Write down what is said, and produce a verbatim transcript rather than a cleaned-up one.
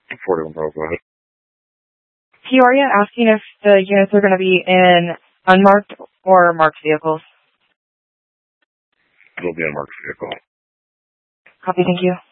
forty-one Pearl, go ahead. Peoria asking if the units are going to be in unmarked or marked vehicles. It'll be a marked vehicle. Copy, thank you.